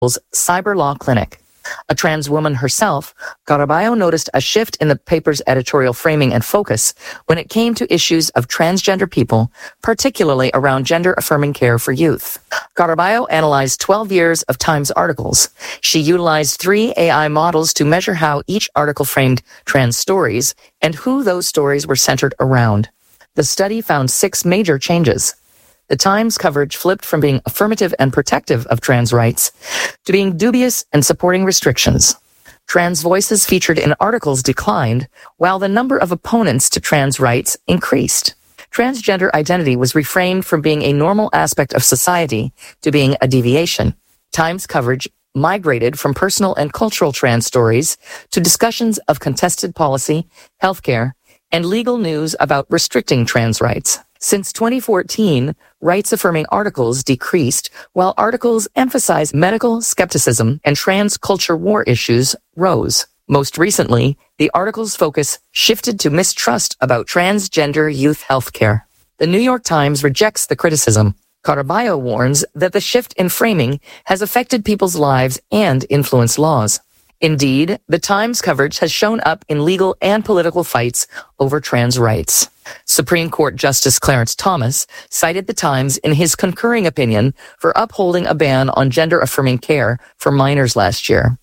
Cyber Law Clinic. A trans woman herself, Caraballo noticed a shift in the paper's editorial framing and focus when it came to issues of transgender people, particularly around gender-affirming care for youth. Caraballo analyzed 12 years of Times articles. She utilized 3 AI models to measure how each article framed trans stories and who those stories were centered around. The study found 6 major changes. The Times coverage flipped from being affirmative and protective of trans rights to being dubious and supporting restrictions. Trans voices featured in articles declined, while the number of opponents to trans rights increased. Transgender identity was reframed from being a normal aspect of society to being a deviation. Times coverage migrated from personal and cultural trans stories to discussions of contested policy, healthcare, and legal news about restricting trans rights. Since 2014, rights-affirming articles decreased, while articles emphasized medical skepticism and trans culture war issues rose. Most recently, the article's focus shifted to mistrust about transgender youth health care. The New York Times rejects the criticism. Caraballo warns that the shift in framing has affected people's lives and influenced laws. Indeed, the Times coverage has shown up in legal and political fights over trans rights. Supreme Court Justice Clarence Thomas cited the Times in his concurring opinion for upholding a ban on gender-affirming care for minors last year.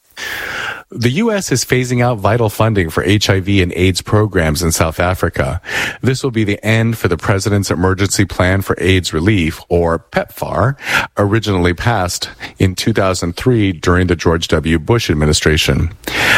The U.S. is phasing out vital funding for HIV and AIDS programs in South Africa. This will be the end for the President's Emergency Plan for AIDS Relief, or PEPFAR, originally passed in 2003 during the George W. Bush administration.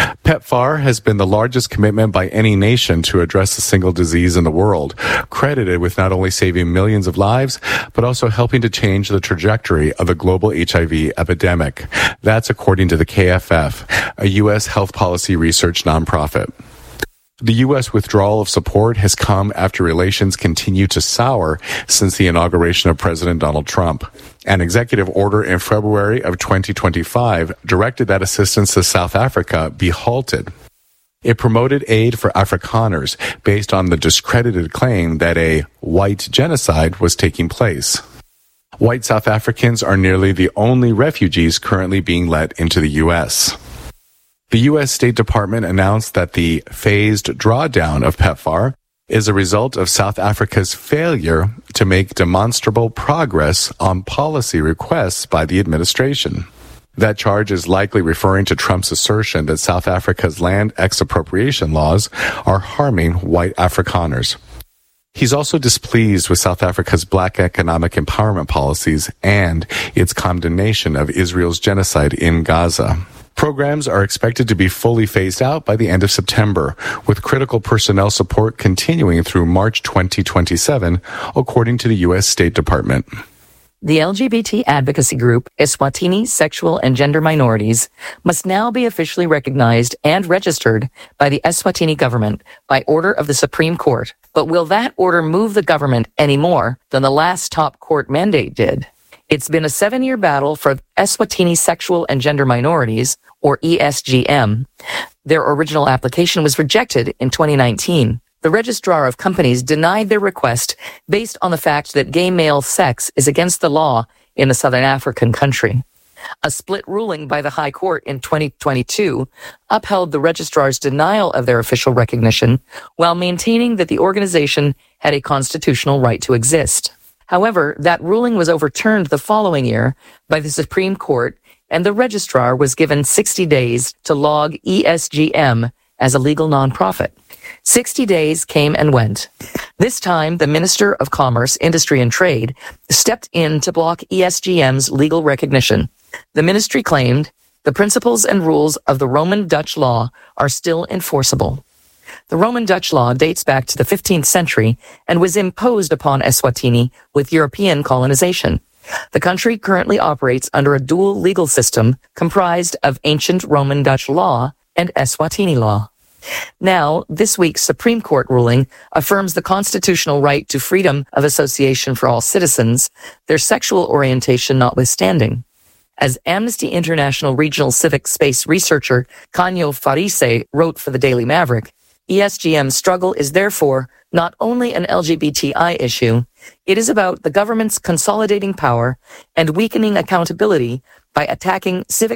PEPFAR has been the largest commitment by any nation to address a single disease in the world, credited with not only saving millions of lives, but also helping to change the trajectory of the global HIV epidemic. That's according to the KFF, a U.S. health policy research nonprofit. The U.S. withdrawal of support has come after relations continue to sour since the inauguration of President Donald Trump. An executive order in February of 2025 directed that assistance to South Africa be halted. It promoted aid for Afrikaners based on the discredited claim that a white genocide was taking place. White South Africans are nearly the only refugees currently being let into the U.S. The U.S. State Department announced that the phased drawdown of PEPFAR is a result of South Africa's failure to make demonstrable progress on policy requests by the administration. That charge is likely referring to Trump's assertion that South Africa's land expropriation laws are harming white Afrikaners. He's also displeased with South Africa's black economic empowerment policies and its condemnation of Israel's genocide in Gaza. Programs are expected to be fully phased out by the end of September, with critical personnel support continuing through March 2027, according to the U.S. State Department. The LGBT advocacy group Eswatini Sexual and Gender Minorities must now be officially recognized and registered by the Eswatini government by order of the Supreme Court. But will that order move the government any more than the last top court mandate did? It's been a 7-year battle for Eswatini Sexual and Gender Minorities, or ESGM. Their original application was rejected in 2019. The Registrar of Companies denied their request based on the fact that gay male sex is against the law in the Southern African country. A split ruling by the High Court in 2022 upheld the Registrar's denial of their official recognition while maintaining that the organization had a constitutional right to exist. However, that ruling was overturned the following year by the Supreme Court, and the Registrar was given 60 days to log ESGM as a legal nonprofit. 60 days came and went. This time, the Minister of Commerce, Industry and Trade stepped in to block ESGM's legal recognition. The ministry claimed the principles and rules of the Roman Dutch law are still enforceable. The Roman Dutch law dates back to the 15th century and was imposed upon Eswatini with European colonization. The country currently operates under a dual legal system comprised of ancient Roman Dutch law and Eswatini law. Now, this week's Supreme Court ruling affirms the constitutional right to freedom of association for all citizens, their sexual orientation notwithstanding. As Amnesty International regional civic space researcher Kanyo Farise wrote for the Daily Maverick, ESGM's struggle is therefore not only an LGBTI issue, it is about the government's consolidating power and weakening accountability by attacking civic